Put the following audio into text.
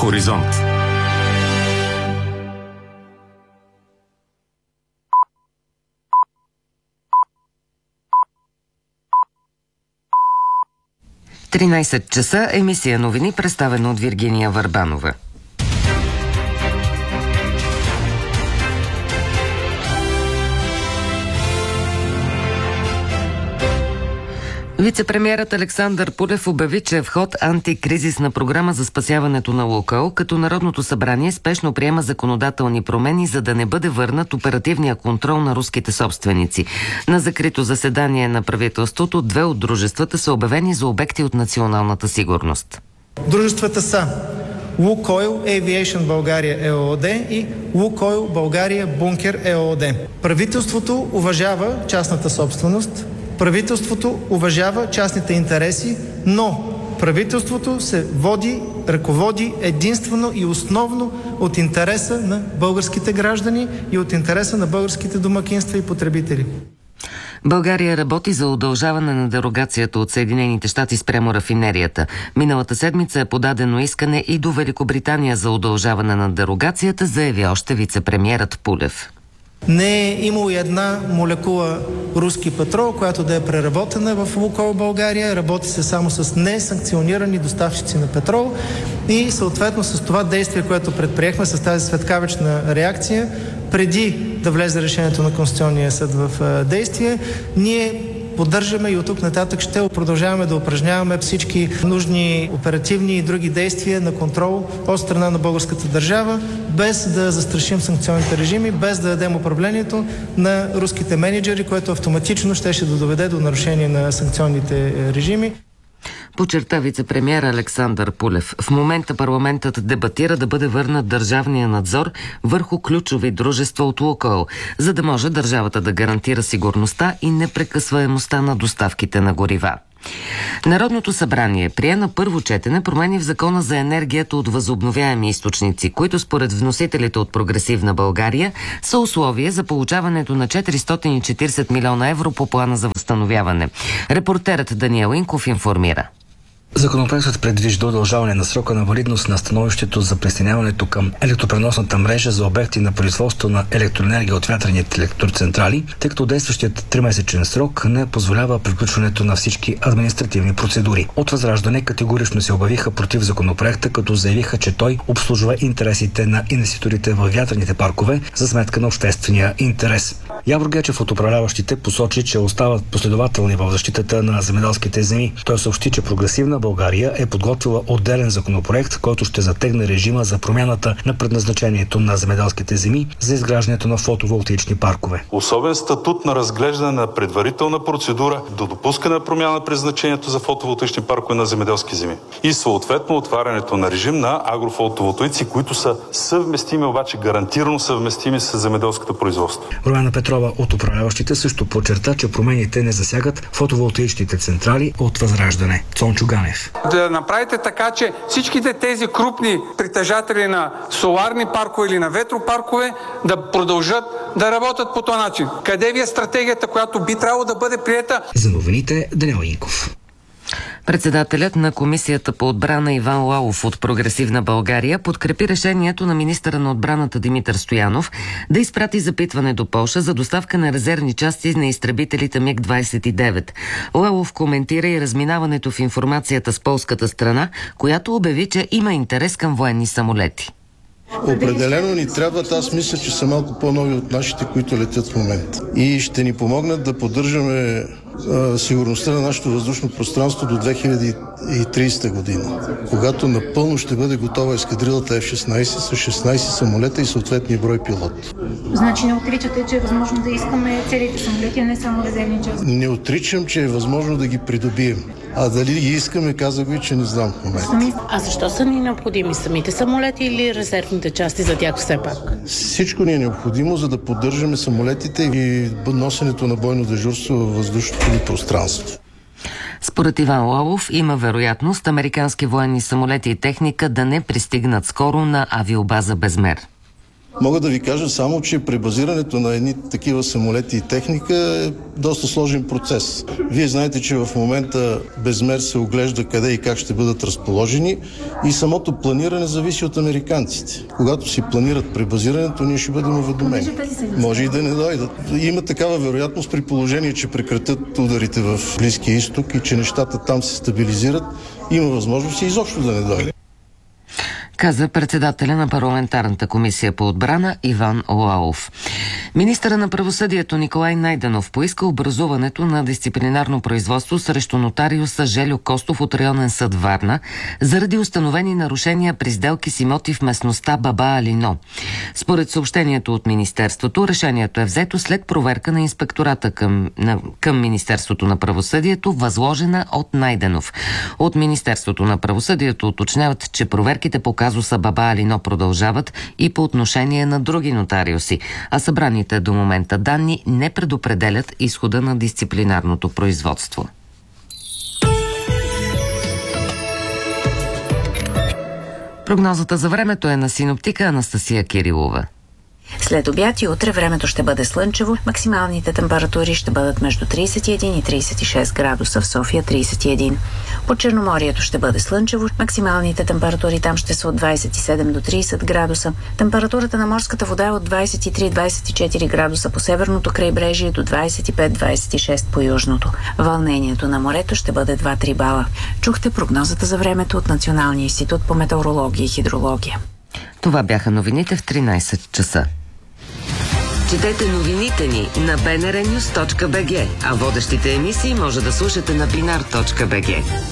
Хоризонт. Тринайсет часа, емисия новини, представена от Виргиния Върбанова. Вицепремиерът Александър Пулев обяви, че е в ход антикризисна програма за спасяването на „Лукойл“, като Народното събрание спешно приема законодателни промени, за да не бъде върнат оперативния контрол на руските собственици. На закрито заседание на правителството две от дружествата са обявени за обекти от националната сигурност. Дружествата са „Лукойл Авиейшън България ЕООД и „Лукойл България Бункер ЕООД“. Правителството уважава частната собственост, правителството уважава частните интереси, но правителството се ръководи единствено и основно от интереса на българските граждани и от интереса на българските домакинства и потребители. България работи за удължаване на дерогацията от Съединените щати спрямо рафинерията. Миналата седмица е подадено искане и до Великобритания за удължаване на дерогацията, заяви още вицепремиерът Пулев. Не е имало и една молекула руски петрол, която да е преработена в „Лукойл България“. Работи се само с несанкционирани доставчици на петрол и съответно с това действие, което предприехме, с тази светкавична реакция, преди да влезе решението на Конституционния съд в действие, ние поддържаме и от тук нататък ще продължаваме да упражняваме всички нужни оперативни и други действия на контрол от страна на българската държава, без да застрашим санкционните режими, без да дадем управлението на руските мениджъри, което автоматично щеше да доведе до нарушение на санкционните режими. Подчерта вицепремиер Александър Пулев. В момента парламентът дебатира да бъде върнат държавния надзор върху ключови дружества от „Лукойл“, за да може държавата да гарантира сигурността и непрекъсваемостта на доставките на горива. Народното събрание прие на първо четене промени в Закона за енергията от възобновяеми източници, които според вносителите от Прогресивна България са условие за получаването на 440 милиона евро по плана за възстановяване. Репортерът Даниел Инков информира. Законопроектът предвижда удължаване на срока на валидност на становището за присъединяването към електропреносната мрежа за обекти на производство на електроенергия от вятърните електроцентрали, тъй като действащият 3-месечен срок не позволява приключването на всички административни процедури. От Възраждане категорично се обявиха против законопроекта, като заявиха, че той обслужва интересите на инвеститорите в вятърните паркове за сметка на обществения интерес. Явор Гечев от управляващите посочи, че остават последователни в защитата на земеделските земи. Той съобщи, че Прогресивна България е подготвила отделен законопроект, който ще затегне режима за промяната на предназначението на земеделските земи за изграждането на фотоволтаични паркове. Особен статут на разглеждане на предварителна процедура до допускане на промяна на предназначението за фотоволтаични паркове на земеделски земи. И съответно отварянето на режим на агрофотоволтаици, които са съвместими, обаче гарантирано съвместими с земеделското производство. Руяна Петрова от управляващите също подчерта, че промените не засягат фотоволтаичните централи от Възраждане. Цончо Ганев. Да направите така, че всичките тези крупни притежатели на соларни паркове или на ветропаркове да продължат да работят по този начин. Къде ви е стратегията, която би трябвало да бъде приета? За новините Даниел Инков. Председателят на Комисията по отбрана Иван Лалов от Прогресивна България подкрепи решението на министъра на отбраната Димитър Стоянов да изпрати запитване до Полша за доставка на резервни части на изтребителите МиГ-29. Лалов коментира и разминаването в информацията с полската страна, която обяви, че има интерес към военни самолети. Определено ни трябват, аз мисля, че са малко по-нови от нашите, които летят в момента. И ще ни помогнат да поддържаме сигурността на нашето въздушно пространство до 2030 година, когато напълно ще бъде готова ескадрилата F-16 с 16 самолета и съответния брой пилот. Значи не отричате, че е възможно да искаме целите самолети, а не само резервни части? Не отричам, че е възможно да ги придобием. А дали ги искаме, казах ви, че не знам в момента. А защо са ни необходими самите самолети или резервните части за тях все пак? Всичко ни е необходимо, за да поддържаме самолетите и носенето на бойно дежурство във въздушното ни пространство. Според Иван Лалов има вероятност американски военни самолети и техника да не пристигнат скоро на авиобаза Безмер. Мога да ви кажа само, че пребазирането на едни такива самолети и техника е доста сложен процес. Вие знаете, че в момента безмер се оглежда къде и как ще бъдат разположени и самото планиране зависи от американците. Когато си планират пребазирането, ние ще бъдем уведомени. Може и да не дойдат. Има такава вероятност при положение, че прекратят ударите в Близкия изток и че нещата там се стабилизират. Има възможност и изобщо да не дойде. Каза председателя на парламентарната комисия по отбрана Иван Лаов. Министъра на правосъдието Николай Найденов поиска образуването на дисциплинарно производство срещу нотариуса Жельо Костов от районен съд Варна заради установени нарушения при сделки с имоти в местността Баба Алино. Според съобщението от Министерството, решението е взето след проверка на инспектората към Министерството на правосъдието, възложена от Найденов. От Министерството на правосъдието уточняват, че проверките по казуса Баба Алино продължават и по отношение на други нотариуси, а събраните до момента данни не предопределят изхода на дисциплинарното производство. Прогнозата за времето е на синоптика Анастасия Кирилова. След обяд и утре времето ще бъде слънчево. Максималните температури ще бъдат между 31 и 36 градуса, в София 31. По Черноморието ще бъде слънчево. Максималните температури там ще са от 27 до 30 градуса. Температурата на морската вода е от 23-24 градуса по северното крайбрежие до 25-26 по южното. Вълнението на морето ще бъде 2-3 бала. Чухте прогнозата за времето от Националния институт по метеорология и хидрология. Това бяха новините в 13 часа. Четете новините ни на bnrnews.bg, а водещите емисии може да слушате на binar.bg.